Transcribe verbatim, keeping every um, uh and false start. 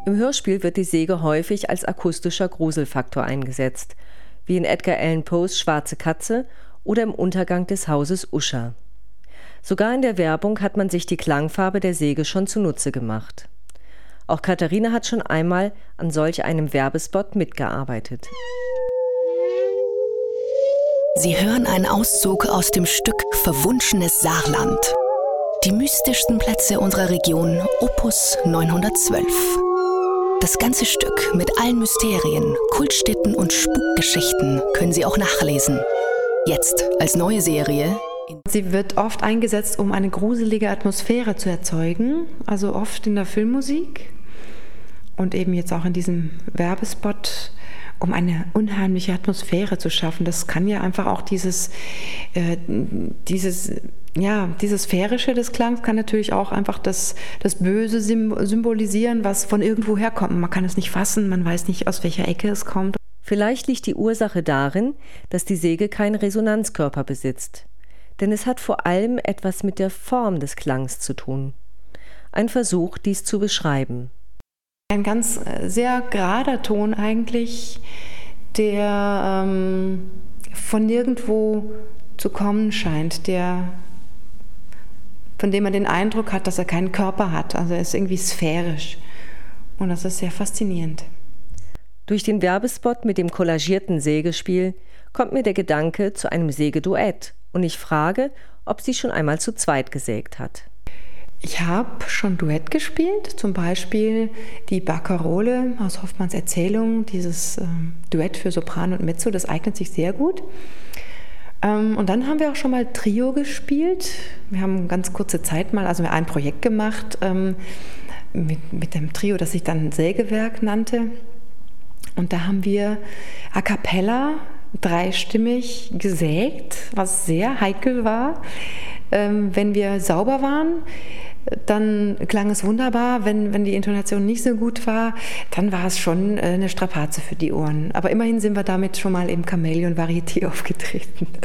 Im Hörspiel wird die Säge häufig als akustischer Gruselfaktor eingesetzt, wie in Edgar Allan Poes Schwarze Katze oder im Untergang des Hauses Usher. Sogar in der Werbung hat man sich die Klangfarbe der Säge schon zunutze gemacht. Auch Katharina hat schon einmal an solch einem Werbespot mitgearbeitet. Sie hören einen Auszug aus dem Stück Verwunschenes Saarland. Die mystischsten Plätze unserer Region, Opus neunhundertzwölf. Das ganze Stück mit allen Mysterien, Kultstätten und Spukgeschichten können Sie auch nachlesen. Jetzt als neue Serie. Sie wird oft eingesetzt, um eine gruselige Atmosphäre zu erzeugen, also oft in der Filmmusik und eben jetzt auch in diesem Werbespot, um eine unheimliche Atmosphäre zu schaffen. Das kann ja einfach auch dieses, äh, dieses, ja, dieses Sphärische des Klangs kann natürlich auch einfach das, das Böse symbolisieren, was von irgendwo herkommt. Man kann es nicht fassen, man weiß nicht, aus welcher Ecke es kommt. Vielleicht liegt die Ursache darin, dass die Säge keinen Resonanzkörper besitzt. Denn es hat vor allem etwas mit der Form des Klangs zu tun. Ein Versuch, dies zu beschreiben. Ein ganz sehr gerader Ton eigentlich, der ähm, von nirgendwo zu kommen scheint, der, von dem man den Eindruck hat, dass er keinen Körper hat. Also er ist irgendwie sphärisch und das ist sehr faszinierend. Durch den Werbespot mit dem kollagierten Sägespiel kommt mir der Gedanke zu einem Sägeduett und ich frage, ob sie schon einmal zu zweit gesägt hat. Ich habe schon Duett gespielt, zum Beispiel die Barcarole aus Hoffmanns Erzählung, dieses ähm, Duett für Sopran und Mezzo, das eignet sich sehr gut. Ähm, und dann haben wir auch schon mal Trio gespielt. Wir haben ganz kurze Zeit mal, also ein Projekt gemacht ähm, mit, mit dem Trio, das sich dann Sägewerk nannte. Und da haben wir a cappella dreistimmig gesägt, was sehr heikel war. Ähm, wenn wir sauber waren, dann klang es wunderbar. Wenn, wenn die Intonation nicht so gut war, dann war es schon äh, eine Strapaze für die Ohren. Aber immerhin sind wir damit schon mal im Chamäleon Varieté aufgetreten.